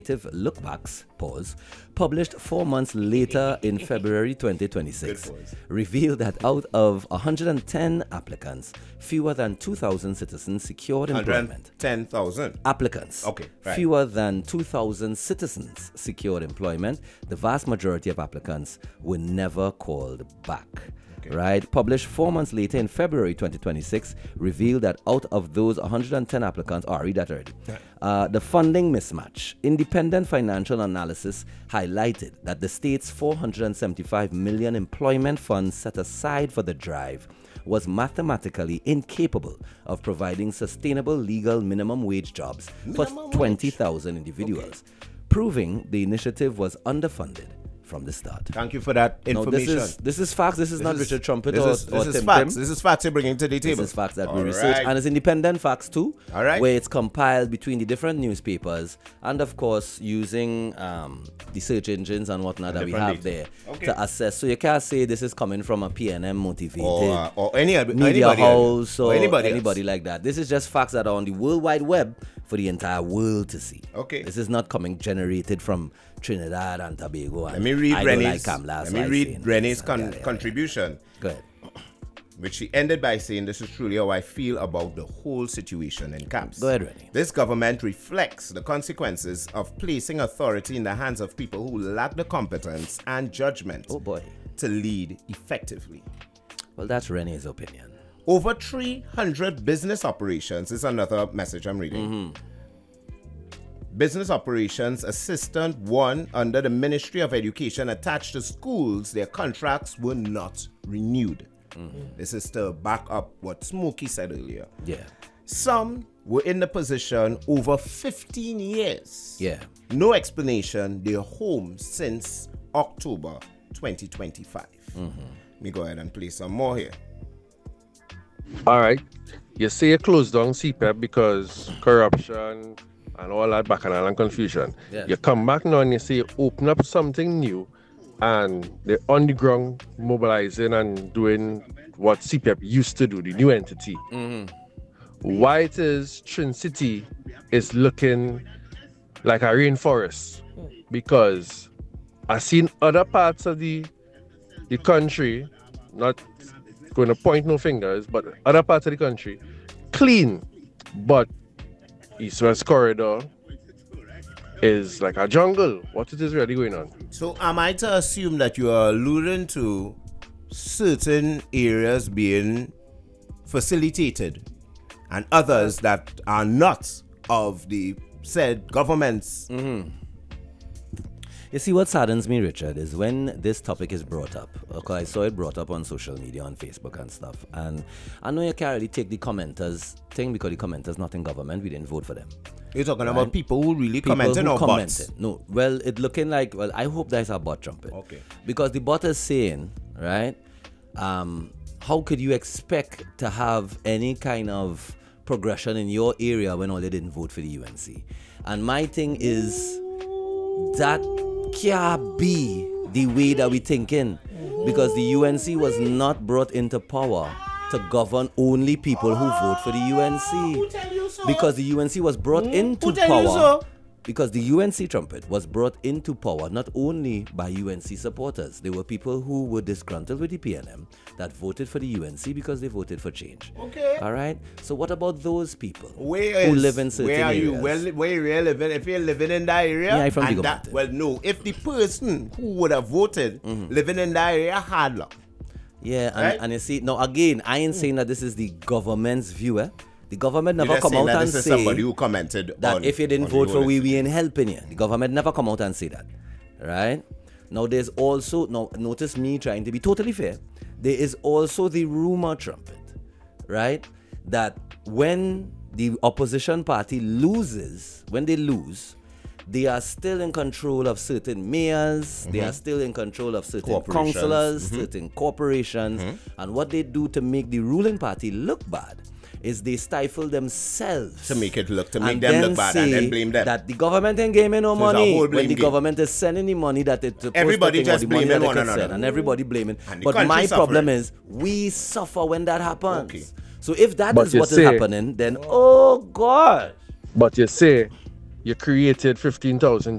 lookbacks, published 4 months later in February 2026, revealed that out of 110 applicants, fewer than 2,000 citizens secured employment. 110,000 applicants. Okay, right. Fewer than 2,000 citizens secured employment. The vast majority of applicants were never called back. Right, published 4 months later in February 2026, revealed that out of those 110 applicants, I read that already. The funding mismatch. Independent financial analysis highlighted that the state's 475 million employment funds set aside for the drive was mathematically incapable of providing sustainable legal minimum wage jobs for 20,000 individuals, proving the initiative was underfunded from the start. Thank you for that information. No, this is facts. This is not Richard Trumpet or Tim facts. Tim. This is facts you're bringing to the table. This is facts that we research, and it's independent facts too. All right. Where it's compiled between the different newspapers, and of course using the search engines and whatnot that we have there to assess. So you can't say this is coming from a PNM motivated or media house or anybody like that. This is just facts that are on the World Wide Web for the entire world to see. Okay. This is not coming generated from Trinidad and Tobago. Let me read Renee's contribution. Go ahead. Which she ended by saying, this is truly how I feel about the whole situation in CAPS. Go ahead, Renee. This government reflects the consequences of placing authority in the hands of people who lack the competence and judgment to lead effectively. Well, that's Renee's opinion. Over 300 business operations is another message I'm reading. Business Operations Assistant 1 under the Ministry of Education attached to schools, their contracts were not renewed. This is to back up what Smokey said earlier. Yeah. Some were in the position over 15 years. Yeah. No explanation. They're home since October 2025. Let me go ahead and play some more here. All right. You say you closed down CPEP because corruption and all that bacchanal and confusion. Yeah. You come back now and you say you open up something new and they're on the ground mobilizing and doing what CPEP used to do, the new entity. Why it is Trin City is looking like a rainforest? Because I've seen other parts of the country, not going to point no fingers, but other parts of the country, clean, but East-West Corridor is like a jungle. What is really going on? So am I to assume that you are alluding to certain areas being facilitated and others that are not of the said governments? You see, what saddens me, Richard, is when this topic is brought up. Okay, I saw it brought up on social media, on Facebook and stuff. And I know you can't really take the commenters thing because the commenters not in government. We didn't vote for them. You're talking about people who really commented or bots? No, well, it looking like, I hope that's a bot trumpet. Okay. Because the bot is saying, right, how could you expect to have any kind of progression in your area when all they didn't vote for the UNC? And my thing is that can't be the way that we thinking, because the UNC was not brought into power to govern only people who vote for the UNC. Because the UNC was brought into power. Because the UNC trumpet was brought into power not only by UNC supporters. There were people who were disgruntled with the PNM that voted for the UNC because they voted for change. Okay. All right. So what about those people who live in certain areas? Where you really living? If you're living in that area, yeah, from the government. Well, no. If the person who would have voted living in that area had luck. Yeah, right? and you see, now again, I ain't saying that this is the government's view. The government never come out and say somebody who commented that if you didn't vote for we ain't helping you. The government never come out and say that, right? Now there's also, notice me trying to be totally fair. There is also the rumor trumpet, right? That when the opposition party loses, when they lose, they are still in control of certain mayors, they are still in control of certain councillors, certain corporations, and what they do to make the ruling party look bad is they stifle themselves to make them look bad and then blame them. That the government ain't giving me no money when the government is sending the money that it's supposed everybody to just blaming one another and everybody blaming. And but my problem is we suffer when that happens. Okay. So if that is what is happening, then oh God. But you say you created 15,000